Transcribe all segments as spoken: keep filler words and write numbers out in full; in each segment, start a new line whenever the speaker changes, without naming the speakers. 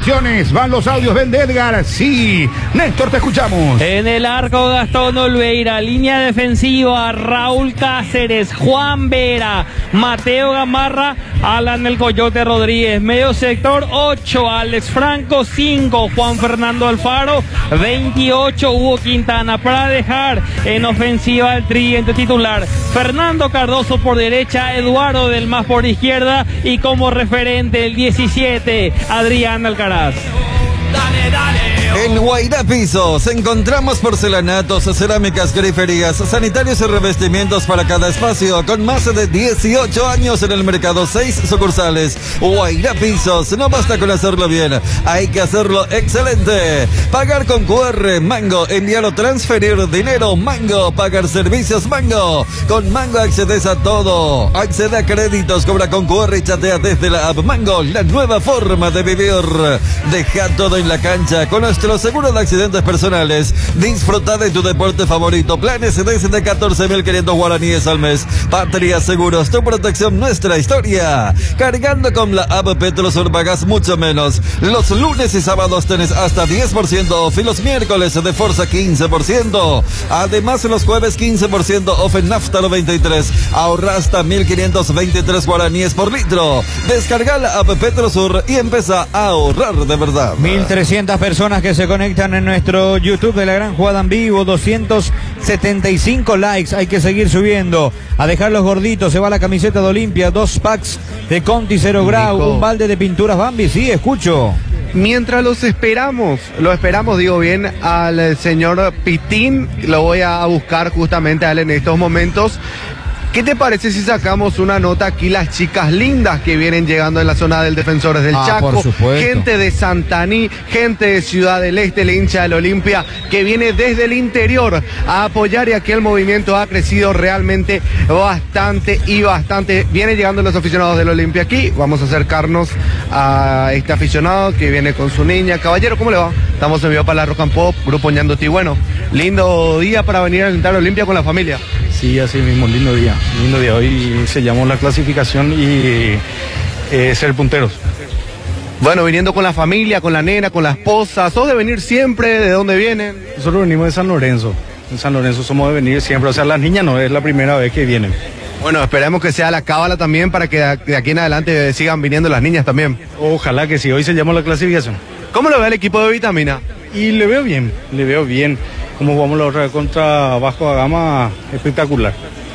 producciones. Van los audios, ven de Edgar. Sí, Néstor, te escuchamos.
En el arco, Gastón Olveira. Línea defensiva, Raúl Cáceres, Juan Vera, Mateo Gamarra, Alan el Coyote Rodríguez. Medio sector, ocho, Alex Franco, cinco, Juan Fernando Alfaro, veintiocho, Hugo Quintana. Para dejar en ofensiva el tridente titular, Fernando Cardoso por derecha, Eduardo del Mas por izquierda, y como referente el diecisiete, Adrián Alcaraz.
Dale, dale. En Guairá Pisos encontramos porcelanatos, cerámicas, griferías, sanitarios y revestimientos para cada espacio, con más de dieciocho años en el mercado, seis sucursales. Guairá Pisos, no basta con hacerlo bien, hay que hacerlo excelente. Pagar con Q R, Mango, enviar o transferir dinero, Mango, pagar servicios, Mango. Con Mango accedes a todo, accede a créditos, cobra con Q R y chatea desde la app Mango, la nueva forma de vivir. Deja todo en la cancha con nuestro seguro de accidentes personales. Disfruta de tu deporte favorito. Planes desde catorce mil quinientos guaraníes al mes. Patria Seguros, tu protección, nuestra historia. Cargando con la app Petrosur pagas mucho menos. Los lunes y sábados tenés hasta diez por ciento off y los miércoles de Forza quince por ciento. Además, los jueves quince por ciento off en Nafta noventa y tres. Ahorra hasta mil quinientos veintitrés guaraníes por litro. Descarga la app Petrosur y empieza a ahorrar de verdad.
mil trescientas personas que se conectan en nuestro YouTube de La Gran Jugada en Vivo, doscientos setenta y cinco likes, hay que seguir subiendo, a dejar los gorditos, se va la camiseta de Olimpia, dos packs de Conti Cero Grau, un balde de pinturas Bambi, sí, escucho.
Mientras los esperamos, lo esperamos, digo bien, al señor Pitín, lo voy a buscar justamente a él en estos momentos. ¿Qué te parece si sacamos una nota aquí, las chicas lindas que vienen llegando en la zona del Defensores del
ah,
Chaco, gente de Santaní, gente de Ciudad del Este, el hincha del Olimpia, que viene desde el interior a apoyar, y aquí el movimiento ha crecido realmente bastante y bastante. Vienen llegando los aficionados del Olimpia aquí, vamos a acercarnos a este aficionado que viene con su niña. Caballero, ¿cómo le va? Estamos en vivo para la Rock and Pop, Grupo Ñandoti. Bueno, lindo día para venir a alentar a Olimpia con la familia.
Sí, así mismo, lindo día, lindo día. Hoy sellamos la clasificación y eh, ser punteros.
Bueno, viniendo con la familia, con la nena, con la esposa, ¿sos de venir siempre? ¿De dónde vienen?
Nosotros venimos de San Lorenzo, en San Lorenzo somos de venir siempre, o sea, las niñas no, es la primera vez que vienen.
Bueno, esperemos que sea la cábala también para que de aquí en adelante sigan viniendo las niñas también.
Ojalá que sí, hoy sellamos la clasificación.
¿Cómo lo ve el equipo de Vitamina?
Y le veo bien, le veo bien. Como jugamos la otra vez contra Vasco da Gama, espectacular.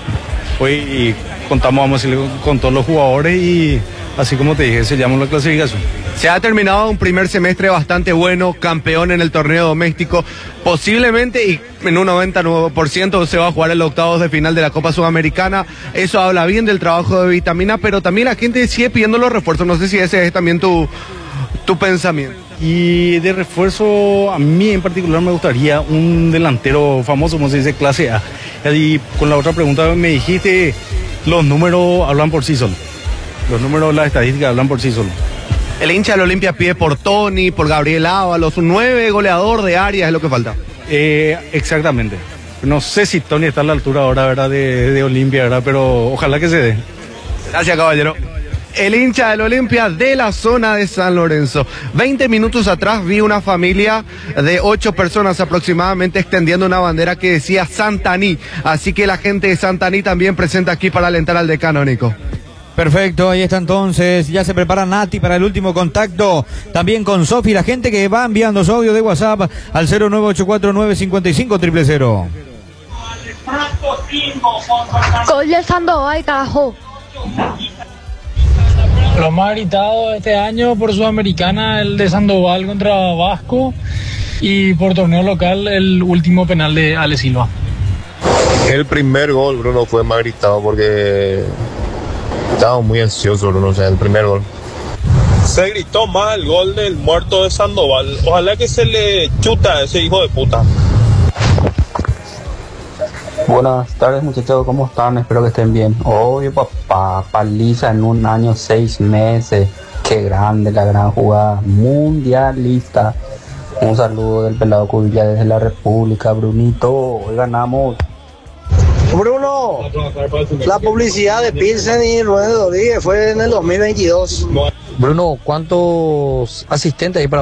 Hoy contamos, vamos a decirle, con todos los jugadores y así como te dije, sellamos la clasificación.
Se ha terminado un primer semestre bastante bueno, campeón en el torneo doméstico, posiblemente y en un noventa y nueve por ciento se va a jugar el octavos de final de la Copa Sudamericana. Eso habla bien del trabajo de Vitamina, pero también la gente sigue pidiendo los refuerzos. No sé si ese es también tu, tu pensamiento.
Y de refuerzo, a mí en particular me gustaría un delantero famoso, como se dice, clase A. Y con la otra pregunta me dijiste, los números hablan por sí solos. Los números, las estadísticas hablan por sí solos.
El hincha del Olimpia pide por Tony, por Gabriel Ábalos, un nueve goleador de área es lo que falta.
Eh, exactamente. No sé si Tony está a la altura ahora, ¿verdad? De, de Olimpia, ¿verdad? Pero ojalá que se dé.
Gracias, caballero. El hincha del Olimpia de la zona de San Lorenzo. veinte minutos atrás vi una familia de ocho personas aproximadamente extendiendo una bandera que decía Santaní. Así que la gente de Santaní también presenta aquí para alentar al decano, Nico.
Perfecto, ahí está entonces, ya se prepara Nati para el último contacto, también con Sofi, la gente que va enviando su audio de WhatsApp al cero nueve ocho cuatro nueve cinco cinco cero cero cero.
Gol de Sandoval, carajo.
Lo más gritado este año por Sudamericana, el de Sandoval contra Vasco, y por torneo local el último penal de Ale Silva.
El primer gol, Bruno, fue más gritado porque estaba muy ansioso, Bruno, o sea, el primer gol.
Se gritó más el gol del muerto de Sandoval. Ojalá que se le chuta a ese hijo de puta.
Buenas tardes, muchachos, ¿cómo están? Espero que estén bien. Obvio, papá, paliza en un año, seis meses. Qué grande la gran jugada mundialista. Un saludo del pelado Cubilla desde la República, Brunito. Hoy ganamos.
Bruno, la publicidad de Pilsen y Rubén Rodríguez fue en el dos mil veintidós.
Bruno, ¿cuántos asistentes hay para